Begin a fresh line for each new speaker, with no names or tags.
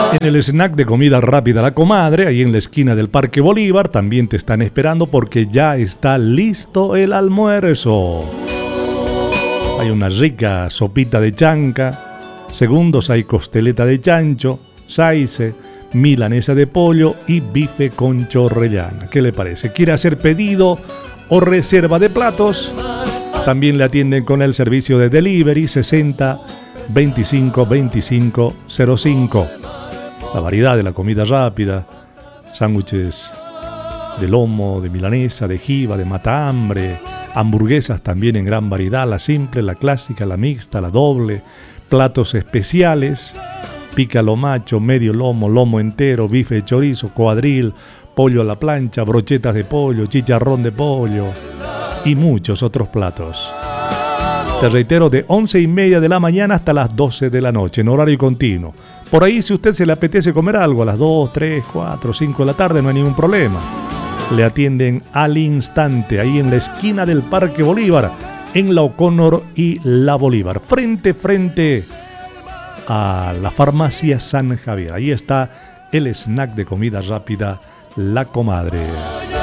En el snack de comida rápida La Comadre, ahí en la esquina del Parque Bolívar, también te están esperando porque ya está listo el almuerzo. Hay una rica sopita de chanca, segundos hay costeleta de chancho, saice, milanesa de pollo y bife con chorrellana. ¿Qué le parece? ¿Quiere hacer pedido o reserva de platos? También le atienden con el servicio de delivery 60 25 25 05. La variedad de la comida rápida, sándwiches de lomo, de milanesa, de jiba, de matambre, hamburguesas también en gran variedad, la simple, la clásica, la mixta, la doble, platos especiales, pica lo macho, medio lomo, lomo entero, bife de chorizo, cuadril, pollo a la plancha, brochetas de pollo, chicharrón de pollo y muchos otros platos. Te reitero, de 11:30 de la mañana hasta las 12 de la noche, en horario continuo. Por ahí, si usted se le apetece comer algo a las 2, 3, 4, 5 de la tarde, no hay ningún problema. Le atienden al instante, ahí en la esquina del Parque Bolívar, en la O'Connor y la Bolívar, frente a la farmacia San Javier. Ahí está el snack de comida rápida La Comadre.